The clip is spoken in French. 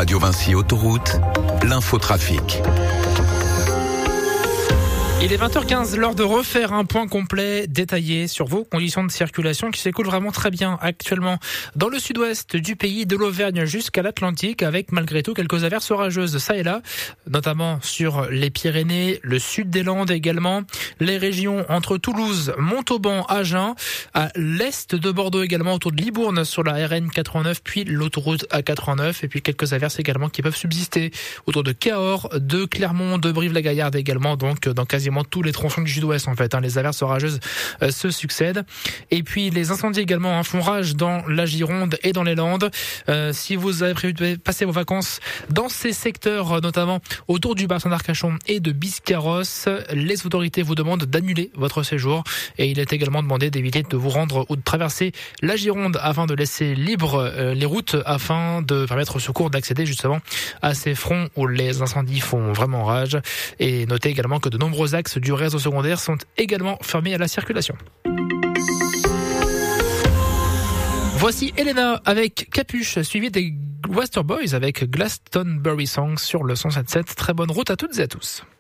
Radio Vinci Autoroute, l'infotrafic. Il est 20h15, l'heure de refaire un point complet détaillé sur vos conditions de circulation qui s'écoulent vraiment très bien actuellement dans le sud-ouest du pays, de l'Auvergne jusqu'à l'Atlantique, avec malgré tout quelques averses orageuses ça et là, notamment sur les Pyrénées, le sud des Landes également, les régions entre Toulouse, Montauban, Agen, à l'est de Bordeaux également, autour de Libourne sur la RN 89, puis l'autoroute A89, et puis quelques averses également qui peuvent subsister autour de Cahors, de Clermont, de Brive-la-Gaillarde également, donc dans quasiment tous les tronçons du sud-ouest en fait. Les averses orageuses se succèdent. Et puis les incendies également font rage dans la Gironde et dans les Landes. Si vous avez prévu de passer vos vacances dans ces secteurs, notamment autour du bassin d'Arcachon et de Biscarrosse, les autorités vous demandent d'annuler votre séjour. Et il est également demandé d'éviter de vous rendre ou de traverser la Gironde afin de laisser libres les routes afin de permettre aux secours d'accéder justement à ces fronts où les incendies font vraiment rage. Et notez également que de nombreux axes du réseau secondaire sont également fermés à la circulation. Voici Elena avec Capuche, suivi des Wester Boys avec Glastonbury Songs sur le 107.7. Très bonne route à toutes et à tous.